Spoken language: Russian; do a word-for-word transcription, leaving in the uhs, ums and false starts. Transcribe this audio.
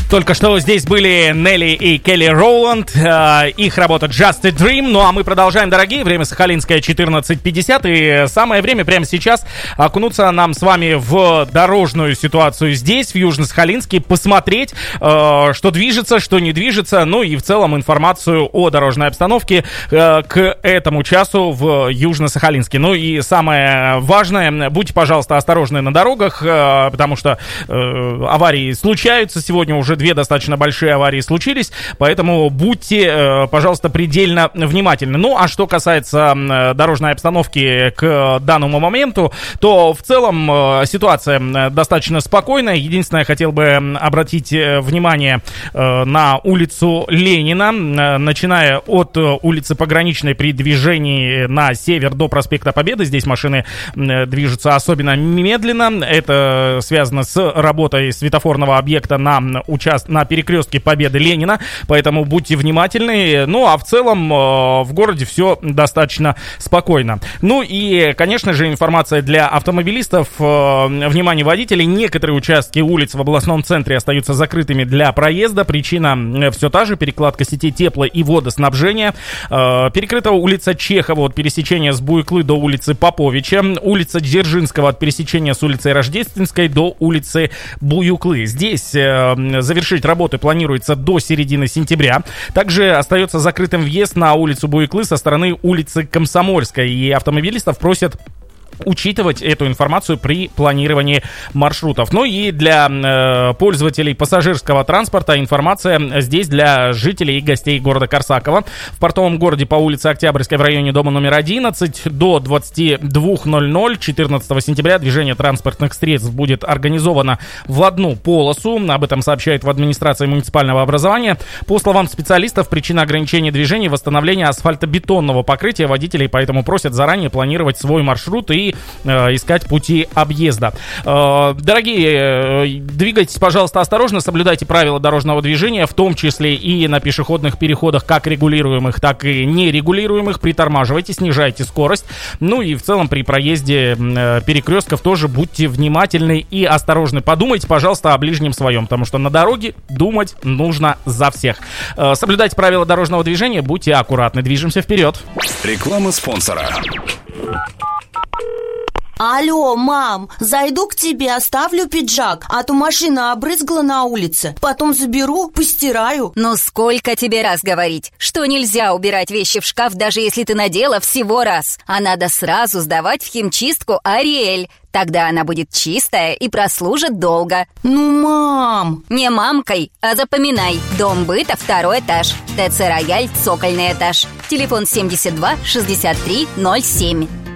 Только что здесь были Нелли и Келли Роуланд, э, их работа Just a Dream. Ну а мы продолжаем, дорогие. Время Сахалинское четырнадцать пятьдесят. И самое время прямо сейчас окунуться нам с вами в дорожную ситуацию здесь, в Южно-Сахалинске, посмотреть, э, что движется, что не движется. Ну и в целом информацию о дорожной обстановке э, к этому часу в Южно-Сахалинске. Ну и самое важное, будьте, пожалуйста, осторожны на дорогах, э, потому что э, аварии случаются. Сегодня уже две достаточно большие аварии случились, поэтому будьте, э, пожалуйста, предельно внимательны. Ну, а что касается э, дорожной обстановки к данному моменту, то в целом э, ситуация достаточно спокойная. Единственное, я хотел бы обратить внимание э, на улицу Ленина, э, начиная от э, улицы Пограничной при движении на север до проспекта Победы. Здесь машины э, движутся особенно медленно. Это связано с работой светофорного объекта на участке на перекрестке Победы Ленина, поэтому будьте внимательны. Ну, а в целом э, в городе все достаточно спокойно. Ну и, конечно же, информация для автомобилистов. Э, внимание водителей, некоторые участки улиц в областном центре остаются закрытыми для проезда. Причина все та же, перекладка сетей тепло- и водоснабжения. Э, перекрыта улица Чехова от пересечения с Буйклы до улицы Поповича, улица Дзержинского от пересечения с улицей Рождественской до улицы Буюклы. Здесь э, завершить работы планируется до середины сентября. Также остается закрытым въезд на улицу Буйклы со стороны улицы Комсомольской. И автомобилистов просят учитывать эту информацию при планировании маршрутов. Ну и для э, пользователей пассажирского транспорта информация здесь для жителей и гостей города Корсакова. В портовом городе по улице Октябрьской в районе дома номер одиннадцать до двадцати двух ноль-ноль четырнадцатого сентября движение транспортных средств будет организовано в одну полосу. Об этом сообщает в администрации муниципального образования. По словам специалистов, причина ограничения движения — восстановление асфальтобетонного покрытия. Водителей поэтому просят заранее планировать свой маршрут и э, искать пути объезда. Э, дорогие, э, двигайтесь, пожалуйста, осторожно, соблюдайте правила дорожного движения, в том числе и на пешеходных переходах, как регулируемых, так и нерегулируемых. Притормаживайте, снижайте скорость. Ну и в целом при проезде э, перекрестков тоже будьте внимательны и осторожны. Подумайте, пожалуйста, о ближнем своем, потому что на дороге думать нужно за всех. Э, соблюдайте правила дорожного движения, будьте аккуратны. Движемся вперед. Реклама спонсора. Алло, мам, зайду к тебе, оставлю пиджак, а то машина обрызгала на улице. Потом заберу, постираю. Ну сколько тебе раз говорить, что нельзя убирать вещи в шкаф, даже если ты надела всего раз. А надо сразу сдавать в химчистку Ариэль. Тогда она будет чистая и прослужит долго. Ну, мам! Не мамкой, а запоминай. Дом быта, второй этаж. ТЦ «Рояль», цокольный этаж. Телефон семьдесят два шестьдесят три ноль семь.